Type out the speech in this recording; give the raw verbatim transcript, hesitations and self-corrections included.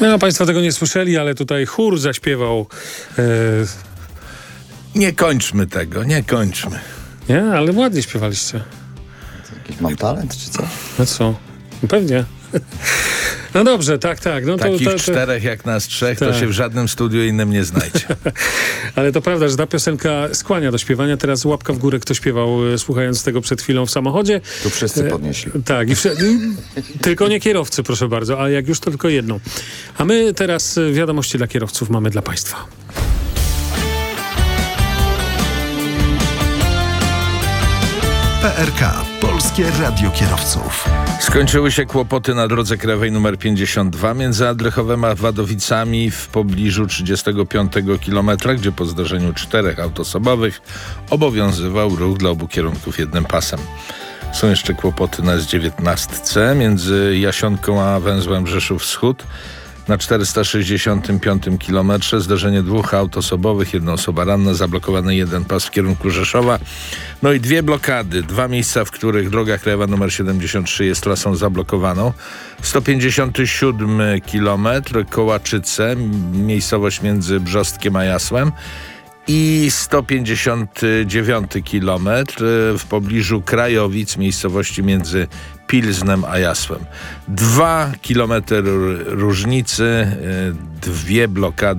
No, państwo tego nie słyszeli, ale tutaj chór zaśpiewał. E... Nie kończmy tego, nie kończmy. Nie, ale ładnie śpiewaliście. Jakiś mam talent, czy co? No co? Pewnie. No dobrze, tak, tak. No to, Takich to, to... czterech jak nas trzech, tak. to się w żadnym studiu innym nie znajdzie. Ale to prawda, że ta piosenka skłania do śpiewania. Teraz łapka w górę, kto śpiewał, e, słuchając tego przed chwilą w samochodzie. Tu wszyscy podnieśli. E, tak, i wsze... tylko nie kierowcy, proszę bardzo, a jak już to tylko jedną. A my teraz e, wiadomości dla kierowców mamy dla państwa. P R K. Polskie Radio Kierowców. Skończyły się kłopoty na drodze krajowej nr pięćdziesiąt dwa między Adrychowem a Wadowicami w pobliżu trzydziestego piątego kilometra, gdzie po zdarzeniu czterech aut osobowych obowiązywał ruch dla obu kierunków jednym pasem. Są jeszcze kłopoty na S dziewiętnaście między Jasionką a węzłem Rzeszów Wschód. Na czterysta sześćdziesiątym piątym kilometrze zdarzenie dwóch aut osobowych, jedna osoba ranna, zablokowany jeden pas w kierunku Rzeszowa. No i dwie blokady, dwa miejsca, w których droga krajowa nr siedemdziesiąt trzy jest trasą zablokowaną. sto pięćdziesiąty siódmy kilometr, Kołaczyce, miejscowość między Brzostkiem a Jasłem. I sto pięćdziesiąty dziewiąty kilometr w pobliżu Krajowic, miejscowości między Pilznem a Jasłem. Dwa kilometry różnicy, dwie blokady.